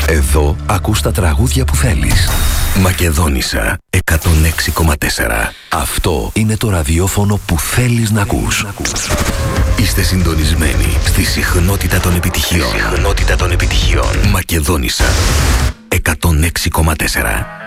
Εδώ ακούς τα τραγούδια που θέλεις. Μακεδόνισσα 106,4. Αυτό είναι το ραδιόφωνο που θέλεις να ακούς. Είστε συντονισμένοι στη συχνότητα των επιτυχιών. Μακεδόνισσα 106,4.